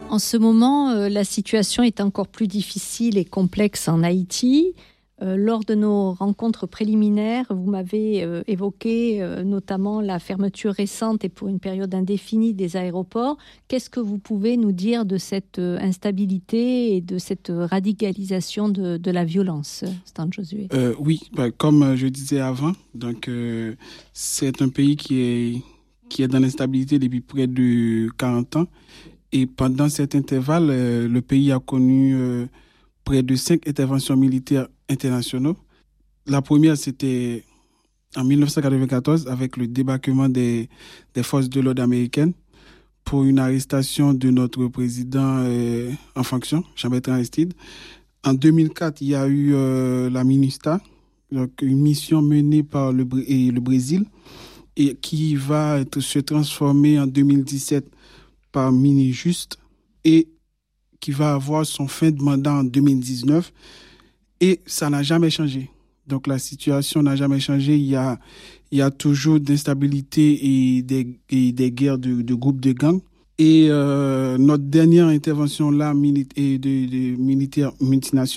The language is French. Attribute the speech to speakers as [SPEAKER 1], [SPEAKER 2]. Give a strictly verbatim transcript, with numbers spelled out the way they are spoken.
[SPEAKER 1] En ce moment, euh, la situation est encore plus difficile et complexe en Haïti. Euh, lors de nos rencontres préliminaires, vous m'avez euh, évoqué euh, notamment la fermeture récente et pour une période indéfinie des aéroports. Qu'est-ce que vous pouvez nous dire de cette euh, instabilité et de cette radicalisation de, de la violence, Stan Josué?
[SPEAKER 2] euh, Oui, bah, comme je disais avant, donc, euh, c'est un pays qui est, qui est dans l'instabilité depuis près de quarante ans. Et pendant cet intervalle, euh, le pays a connu euh, près de cinq interventions militaires internationaux. La première, c'était en mille neuf cent quatre-vingt-quatorze avec le débarquement des, des forces de l'ordre américaines pour une arrestation de notre président euh, en fonction, Jean-Bertrand Aristide. En deux mille quatre, il y a eu euh, la MINUSTAH, donc une mission menée par le, et le Brésil et qui va être, se transformer en deux mille dix-sept par MINUJUST et qui va avoir son fin de mandat en deux mille dix-neuf. Et ça n'a jamais changé. Donc la situation n'a jamais changé. Il y a, il y a toujours d'instabilité et des, et des guerres de, de groupes de gangs. Et euh, notre dernière intervention là, militaire, de, de militaire multinationale,